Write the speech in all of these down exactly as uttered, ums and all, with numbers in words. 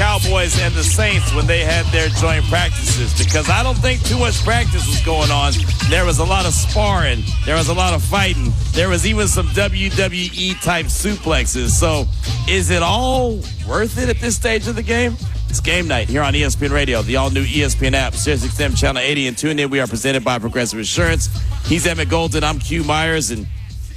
Cowboys and the Saints when they had their joint practices, because I don't think too much practice was going on. There was a lot of sparring. There was a lot of fighting. There was even some W W E-type suplexes. So is it all worth it at this stage of the game? It's game night here on E S P N Radio, the all-new E S P N app, Sirius X M Channel eighty, and tune in. We are presented by Progressive Insurance. He's Emmett Golden. I'm Q Myers, and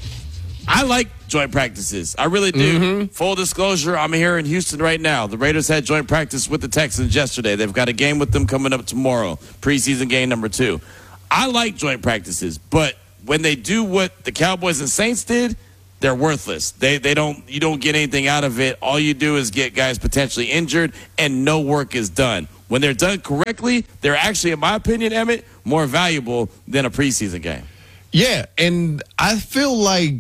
I like joint practices. I really do. Mm-hmm. Full disclosure, I'm here in Houston right now. The Raiders had joint practice with the Texans yesterday. They've got a game with them coming up tomorrow, preseason game number two. I like joint practices, but when they do what the Cowboys and Saints did, they're worthless. They they don't you don't get anything out of it. All you do is get guys potentially injured, and no work is done. When they're done correctly, they're actually, in my opinion, Emmett, more valuable than a preseason game. Yeah, and I feel like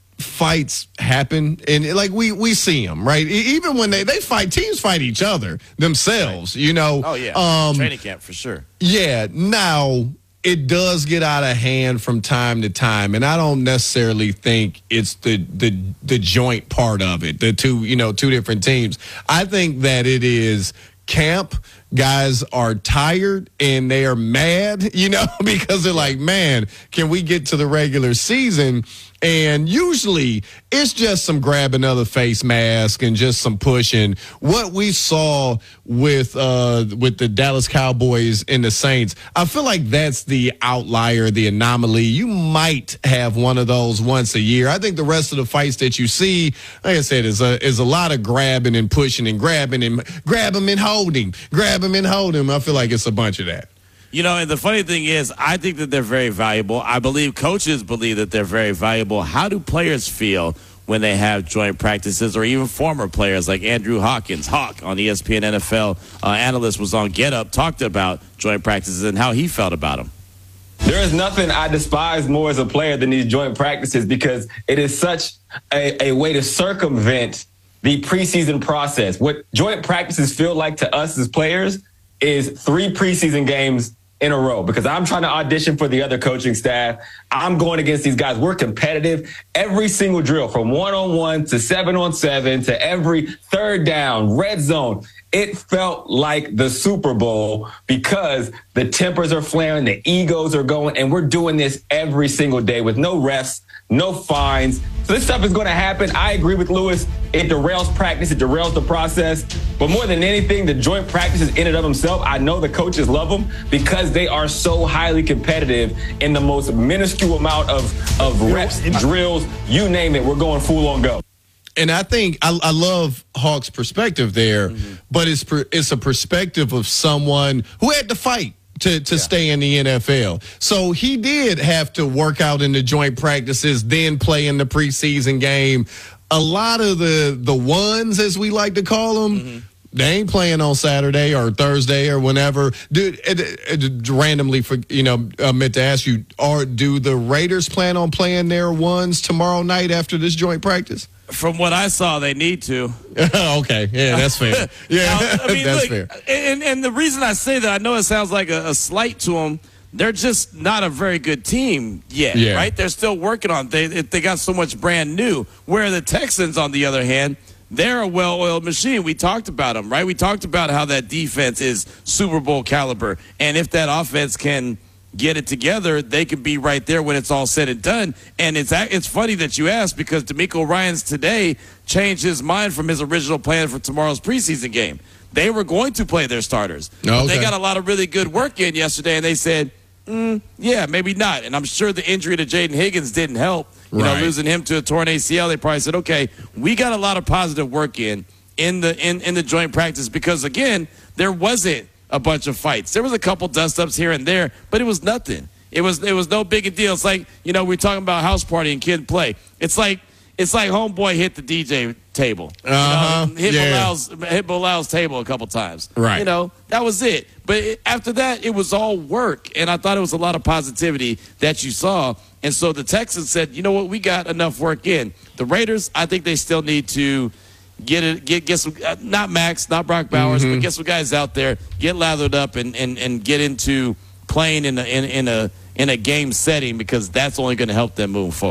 fights happen, and like we we see them, right? Even when they they fight, teams fight each other themselves, right. You know. Oh yeah, um, training camp for sure. Yeah. Now it does get out of hand from time to time, and I don't necessarily think it's the the the joint part of it. The two, you know, two different teams. I think that it is camp. Guys are tired and they are mad, you know, because they're like, man, can we get to the regular season? And usually it's just some grab another face mask and just some pushing. What we saw with uh, with the Dallas Cowboys and the Saints, I feel like that's the outlier, the anomaly. You might have one of those once a year. I think the rest of the fights that you see, like I said, is a, is a lot of grabbing and pushing and grabbing and grab him and hold him, grab him and hold him. I feel like it's a bunch of that. You know, and the funny thing is, I think that they're very valuable. I believe coaches believe that they're very valuable. How do players feel when they have joint practices, or even former players like Andrew Hawkins, Hawk, on E S P N N F L uh, analyst, was on Get Up, talked about joint practices and how he felt about them. There is nothing I despise more as a player than these joint practices, because it is such a, a way to circumvent the preseason process. What joint practices feel like to us as players is three preseason games in a row, because I'm trying to audition for the other coaching staff. I'm going against these guys. We're competitive. Every single drill, from one-on-one to seven-on-seven to every third down, red zone, it felt like the Super Bowl, because the tempers are flaring, the egos are going, and we're doing this every single day with no refs, no fines. So this stuff is going to happen. I agree with Lewis. It derails practice. It derails the process. But more than anything, the joint practices in and of themselves, I know the coaches love them because they are so highly competitive in the most minuscule amount of, of reps, drills, you name it. We're going full on go. And I think I, I love Hawk's perspective there, mm-hmm. but it's per, it's a perspective of someone who had to fight to, to yeah. stay in the N F L. So he did have to work out in the joint practices, then play in the preseason game. A lot of the the ones, as we like to call them, mm-hmm. they ain't playing on Saturday or Thursday or whenever. Dude, it, it, it, randomly, for you know, I meant to ask you, are do the Raiders plan on playing their ones tomorrow night after this joint practice? From what I saw, they need to. Okay, yeah, that's fair. Yeah, now, I mean, that's look, fair. And, and the reason I say that, I know it sounds like a, a slight to them. They're just not a very good team yet, yeah. right? They're still working on it. They, they got so much brand new. Where the Texans, on the other hand, they're a well-oiled machine. We talked about them, right? We talked about how that defense is Super Bowl caliber. And if that offense can get it together, they could be right there when it's all said and done. And it's it's funny that you asked, because DeMeco Ryans today changed his mind from his original plan for tomorrow's preseason game. They were going to play their starters. Oh, okay. They got a lot of really good work in yesterday, and they said, mm, yeah, maybe not. And I'm sure the injury to Jaden Higgins didn't help. You right. know, losing him to a torn A C L, they probably said, okay, we got a lot of positive work in in the in, in the joint practice, because, again, there wasn't a bunch of fights. There was a couple dust-ups here and there, but it was nothing. It was it was no big deal. It's like, you know, we're talking about house party and kid play. It's like it's like homeboy hit the D J table. Uh-huh. You know, hit, yeah. Bilal's, hit Bilal's table a couple times. Right. You know, that was it. But it, after that, it was all work, and I thought it was a lot of positivity that you saw. And so the Texans said, you know what, we got enough work in. The Raiders, I think they still need to Get it, get get some, uh, not Max, not Brock Bowers, mm-hmm. but get some guys out there, get lathered up, and, and, and get into playing in a in, in a in a game setting, because that's only going to help them move forward.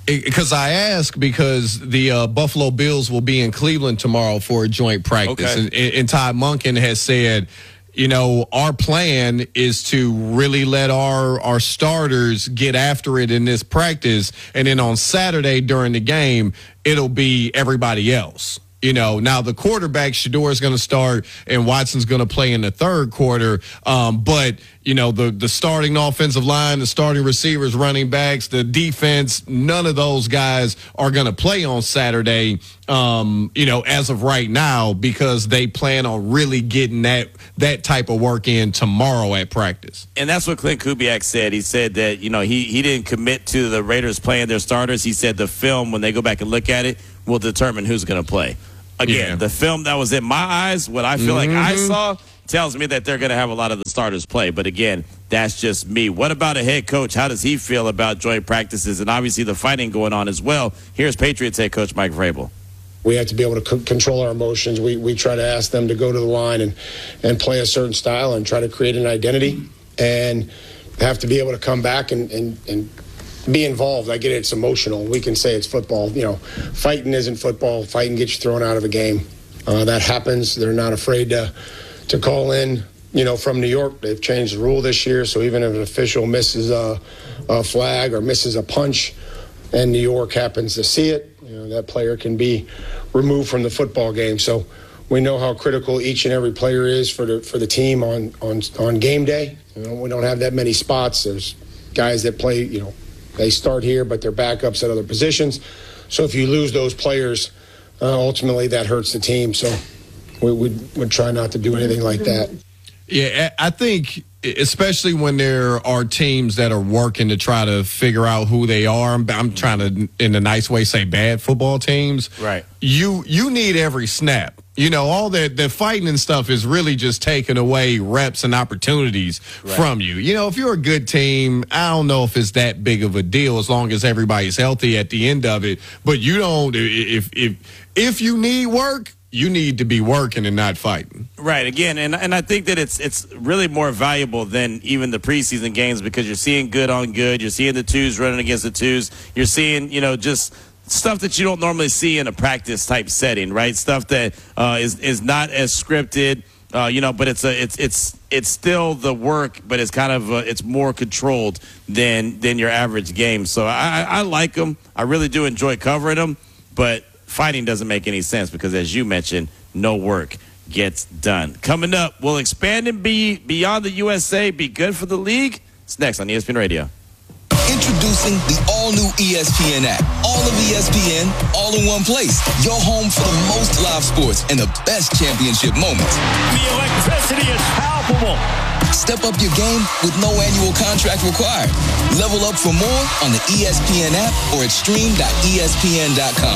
Because I ask because the uh, Buffalo Bills will be in Cleveland tomorrow for a joint practice. Okay. And, and Todd Monken has said, you know, our plan is to really let our, our starters get after it in this practice. And then on Saturday during the game, it'll be everybody else. You know, now the quarterback, Shedeur, is going to start and Watson's going to play in the third quarter. Um, but, you know, the, the starting offensive line, the starting receivers, running backs, the defense, none of those guys are going to play on Saturday, um, you know, as of right now, because they plan on really getting that that type of work in tomorrow at practice. And that's what Clint Kubiak said. He said that, you know, he, he didn't commit to the Raiders playing their starters. He said the film, when they go back and look at it, will determine who's going to play. Again, yeah. The film that was in my eyes, what I feel mm-hmm. like I saw, tells me that they're going to have a lot of the starters play. But again, that's just me. What about a head coach? How does he feel about joint practices and obviously the fighting going on as well? Here's Patriots head coach Mike Vrabel. We have to be able to c- control our emotions. We we try to ask them to go to the line and, and play a certain style and try to create an identity and have to be able to come back and, and, and be involved. I get it, it's emotional. We can say it's football. You know, fighting isn't football. Fighting gets you thrown out of a game. Uh, that happens. They're not afraid to to call in, you know, from New York. They've changed the rule this year, so even if an official misses a, a flag or misses a punch and New York happens to see it, you know, that player can be removed from the football game. So we know how critical each and every player is for the for the team on, on, on game day. You know, we don't have that many spots. There's guys that play, you know, they start here, but they're backups at other positions. So if you lose those players, uh, ultimately that hurts the team. So we would would try not to do anything like that. Yeah, I think especially when there are teams that are working to try to figure out who they are. I'm, I'm trying to, in a nice way, say bad football teams. Right. You you need every snap. You know, all that the fighting and stuff is really just taking away reps and opportunities right. from you. You know, if you're a good team, I don't know if it's that big of a deal as long as everybody's healthy at the end of it. But you don't, if if if you need work, you need to be working and not fighting. Right. Again, and and I think that it's it's really more valuable than even the preseason games because you're seeing good on good. You're seeing the twos running against the twos. You're seeing, you know, just stuff that you don't normally see in a practice type setting, right? Stuff that uh, is is not as scripted, uh, you know, but it's a it's it's it's still the work, but it's kind of uh, it's more controlled than than your average game. So I, I like them. I really do enjoy covering them, but fighting doesn't make any sense because, as you mentioned, no work gets done. Coming up, will expand and be beyond the U S A be good for the league? It's next on E S P N Radio. Introducing the all-new E S P N app. All of E S P N, all in one place. Your home for the most live sports and the best championship moments. The electricity is palpable. Step up your game with no annual contract required. Level up for more on the E S P N app or at stream dot E S P N dot com.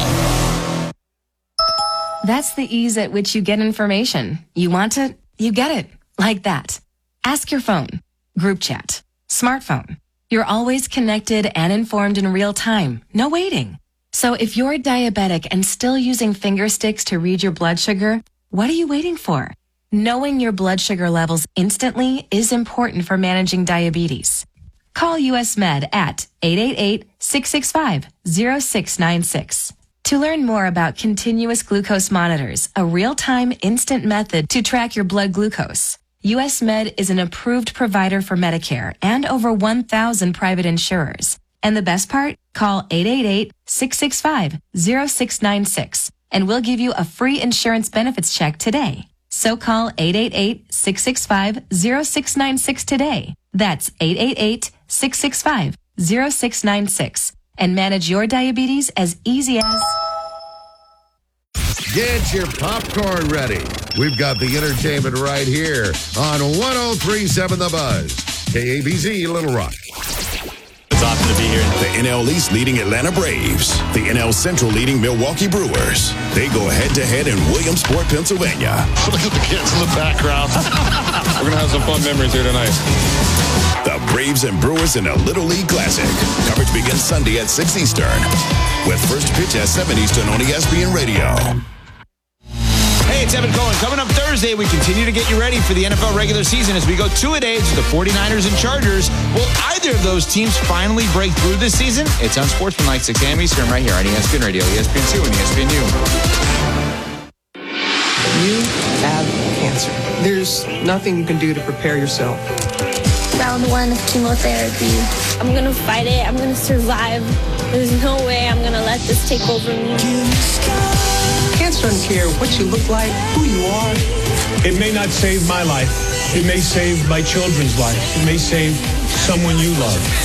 That's the ease at which you get information. You want it, you get it. Like that. Ask your phone. Group chat. Smartphone. You're always connected and informed in real time. No waiting. So if you're diabetic and still using finger sticks to read your blood sugar, what are you waiting for? Knowing your blood sugar levels instantly is important for managing diabetes. Call U S Med at eight eight eight, six six five, zero six nine six. To learn more about continuous glucose monitors, a real-time instant method to track your blood glucose, U S Med is an approved provider for Medicare and over one thousand private insurers. And the best part? Call eight eight eight, six six five, zero six nine six and we'll give you a free insurance benefits check today. So call eight eight eight, six six five, zero six nine six today. That's eight eight eight, six six five, zero six nine six and manage your diabetes as easy as... Get your popcorn ready. We've got the entertainment right here on one oh three point seven The Buzz. K A B Z, Little Rock. It's awesome to be here. The N L East leading Atlanta Braves. The N L Central leading Milwaukee Brewers. They go head-to-head in Williamsport, Pennsylvania. Look at the kids in the background. We're going to have some fun memories here tonight. The Braves and Brewers in a Little League Classic. Coverage begins Sunday at six Eastern. With first pitch at seven Eastern on E S P N Radio. Hey, It's Evan Cohen. Coming up Thursday, we continue to get you ready for the N F L regular season as we go two-a-days to the forty-niners and Chargers. Will either of those teams finally break through this season? It's on Sportsmanlike, six a.m. Eastern, right here on E S P N Radio, E S P N two, and E S P N U. You have cancer. There's nothing you can do to prepare yourself. Round one of chemotherapy. I'm gonna fight it. I'm gonna survive. There's no way I'm gonna let this take over me. Cancer doesn't care what you look like, who you are. It may not save my life. It may save my children's life. It may save someone you love.